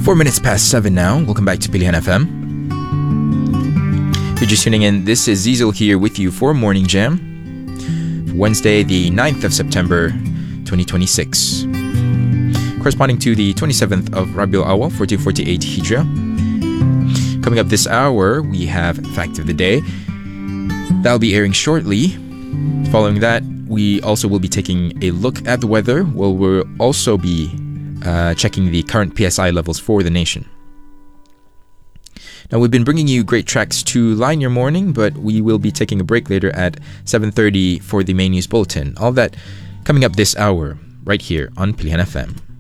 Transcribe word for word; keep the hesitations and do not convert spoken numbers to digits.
Four minutes past seven now. Welcome back to Pilihan F M. If you're just tuning in, this is Zizel here with you for Morning Jam. Wednesday, the ninth of September, twenty twenty-six. Corresponding to the twenty-seventh of Rabiul Awal, fourteen forty-eight Hijrah. Coming up this hour, we have Fact of the Day. That'll be airing shortly. Following that, we also will be taking a look at the weather. Well, we'll also be uh, checking the current P S I levels for the nation. Now, we've been bringing you great tracks to line your morning, but we will be taking a break later at seven thirty for the main news bulletin. All that coming up this hour, right here on Pilihan F M.